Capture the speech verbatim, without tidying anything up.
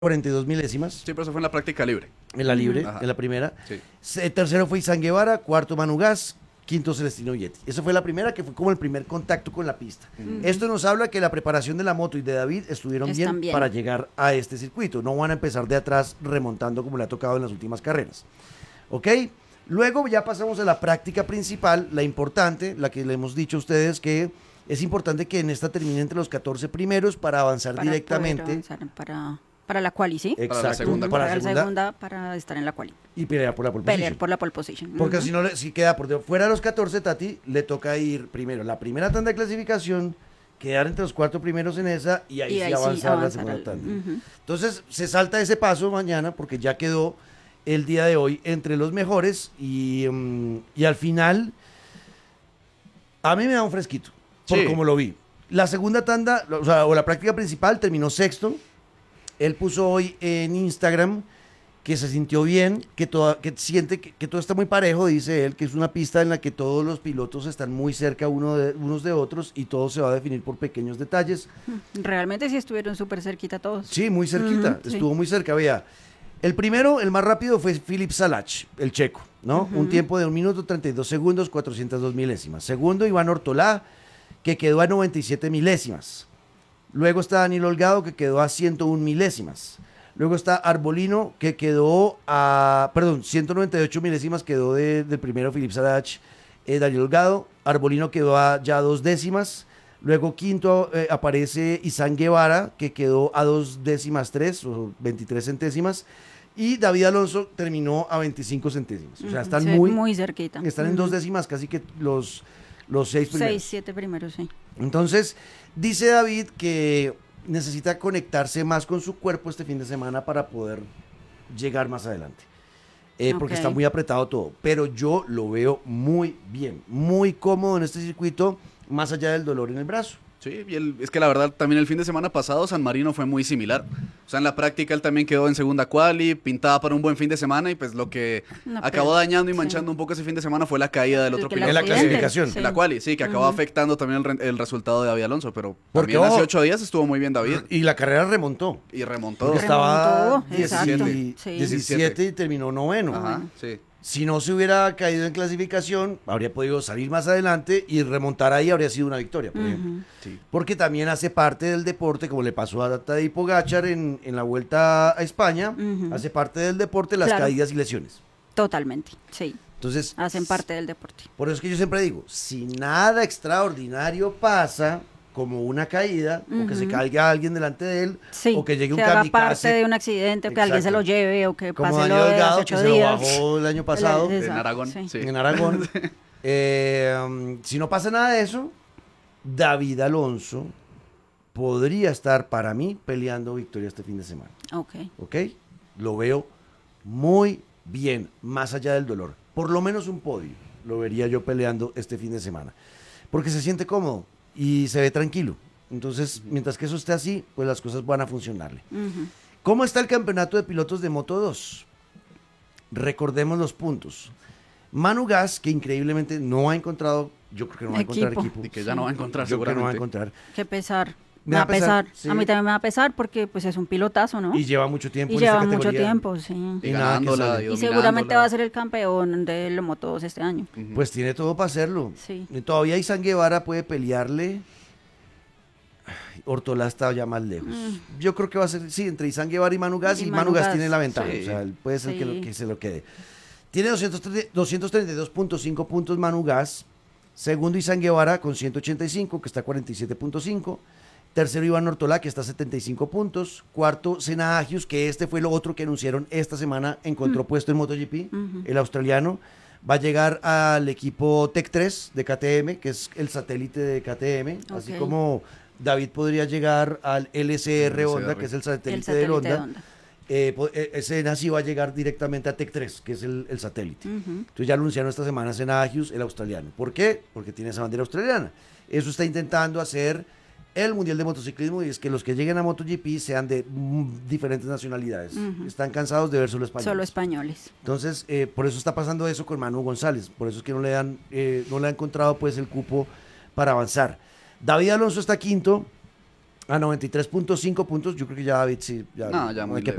cuarenta y dos milésimas. Sí, pero eso fue en la práctica libre. En la libre, Ajá. en la primera. Sí. Eh, Tercero fue Izan Guevara, cuarto Manu Gas, quinto Celestino Vietti. Esa fue la primera, que fue como el primer contacto con la pista. Ujú. Esto nos habla que la preparación de la moto y de David estuvieron bien, Están bien. para llegar a este circuito. No van a empezar de atrás remontando como le ha tocado en las últimas carreras. ¿Ok? Luego ya pasamos a la práctica principal, la importante, la que le hemos dicho a ustedes que es importante que en esta termine entre los catorce primeros para avanzar Para directamente. poder avanzar para, para la quali, ¿sí? Exacto, Para la segunda. para Para la la segunda, segunda, para estar en la quali. y pelear por la pole Pelear position. por la pole position. Porque Ujú. si no, le- si queda por de- fuera de los catorce, Tati, le toca ir primero la primera tanda de clasificación, quedar entre los cuatro primeros en esa y ahí, Y sí ahí sí avanzar la avanzar segunda al- tanda. ujú. Entonces, se salta ese paso mañana porque ya quedó el día de hoy entre los mejores y, mm, y al final, a mí me da un fresquito, por Sí. como lo vi. La segunda tanda, o sea, o la práctica principal terminó sexto. Él puso hoy en Instagram que se sintió bien, que, toda, que siente que, que todo está muy parejo, dice él, que es una pista en la que todos los pilotos están muy cerca uno de, unos de otros y todo se va a definir por pequeños detalles. Realmente sí estuvieron súper cerquita todos. Sí, muy cerquita, Ujú, sí. estuvo muy cerca, vea. El primero, el más rápido, fue Filip Salach, el checo, ¿no? Ujú. Un tiempo de un minuto treinta y dos segundos, cuatrocientas dos milésimas. Segundo, Iván Ortolá, que quedó a noventa y siete milésimas. Luego está Daniel Holgado, que quedó a ciento una milésimas. Luego está Arbolino, que quedó a, perdón, ciento noventa y ocho milésimas quedó de- del primero Filip Salach, eh, Daniel Holgado. Arbolino quedó a ya dos décimas. Luego quinto eh, aparece Izan Guevara, que quedó a dos décimas tres, o veintitrés centésimas. Y David Alonso terminó a veinticinco centésimas. O sea, están Sí, muy, muy cerquita. están en Ujú. dos décimas casi que los, los seis primeros. Seis, siete primeros, sí. Entonces, dice David que necesita conectarse más con su cuerpo este fin de semana para poder llegar más adelante. Eh, Porque Ok. está muy apretado todo. Pero yo lo veo muy bien, muy cómodo en este circuito, más allá del dolor en el brazo. Sí, y el- es que la verdad también el fin de semana pasado San Marino fue muy similar. O sea, en la práctica él también quedó en segunda quali, pintaba para un buen fin de semana y pues lo que No, acabó pero- dañando y sí. manchando un poco ese fin de semana fue la caída del El otro que el piloto. En la accidente, clasificación. sí. En la quali, sí, que acabó Ujú. afectando también el, re- el resultado de David Alonso, pero Porque, también hace ojo, ocho días estuvo muy bien David Y la carrera remontó. y remontó. Porque estaba Remontó, exacto, diecisiete, sí. diecisiete y terminó noveno. Ajá, sí. Si no se hubiera caído en clasificación, habría podido salir más adelante y remontar ahí habría sido una victoria, por ejemplo. Ujú. Sí. Porque también hace parte del deporte, como le pasó a Tadej Pogačar en, en la Vuelta a España, Ujú. hace parte del deporte las Claro. caídas y lesiones. Totalmente, sí. Entonces, Hacen parte del deporte. por eso es que yo siempre digo, si nada extraordinario pasa, como una caída, o que se Ujú. caiga alguien delante de él, Sí, o que llegue un haga kamikaze, parte de un accidente, o que alguien se Exacto. lo lleve, o que como pase Daniel lo de Delgado, hace que ocho se lo días. bajó el año pasado El- En Exacto, Aragón, sí. sí. en Aragón. Eh, um, si no pasa nada de eso, David Alonso podría estar para mí peleando victoria este fin de semana. Ok. ¿Ok? Lo veo muy bien, más allá del dolor. Por lo menos un podio lo vería yo peleando este fin de semana. Porque se siente cómodo y se ve tranquilo. Entonces, mientras que eso esté así, pues las cosas van a funcionarle. Ujú. ¿Cómo está el campeonato de pilotos de Moto dos? Recordemos los puntos. Manu Gas, que increíblemente no ha encontrado, yo creo que no va a encontrar Equipo. equipo. Y que ya no va a encontrar Yo creo que no va a seguramente. encontrar. Qué pesar. Me Me va va a a pesar, pesar. sí. A mí también me va a pesar porque pues es un pilotazo, ¿no? Y lleva mucho tiempo Y en esta lleva mucho categoría. tiempo, sí. Y Y nada que ganándola, sale. y Y seguramente dominándola. va a ser el campeón de la Moto dos este año. Ujú. Pues tiene todo para hacerlo. Sí. Y todavía Izan Guevara puede pelearle. Ay, Ortolá está ya más lejos. Mm. Yo creo que va a ser, sí, entre Izan Guevara y Manu Gas, y, Y Manu Manu Gas Gas, tiene la ventaja. sí. O sea, él puede ser que, lo- Sí. que se lo quede. Tiene doscientos treinta y dos punto cinco puntos Manu Gas. Segundo Izan Guevara con ciento ochenta y cinco, que está a cuarenta y siete punto cinco. Tercero Iván Ortolá, que está a setenta y cinco puntos. Cuarto Senna Agius, que este fue lo otro que anunciaron esta semana, encontró puesto en MotoGP, Ujú. el australiano. Va a llegar al equipo Tech tres de K T M, que es el satélite de K T M, así Ok. como David podría llegar al L S R L S R. Honda, que es el satélite, El satélite del Honda. de Honda. Eh, po- eh, Senna sí va a llegar directamente a Tech tres, que es el, el satélite. Ujú. Entonces ya lo anunciaron esta semana Senna Agius, el australiano. ¿Por qué? Porque tiene esa bandera australiana. Eso está intentando hacer el Mundial de Motociclismo, y es que los que lleguen a MotoGP sean de mm, diferentes nacionalidades. Ujú. Están cansados de ver solo españoles. Solo españoles. Entonces, eh, por eso está pasando eso con Manu González. Por eso es que no le dan, eh, no le han encontrado pues el cupo para avanzar. David Alonso está quinto, A noventa y tres punto cinco puntos, yo creo que ya David sí. Ya, No, ya no muy hay que leve.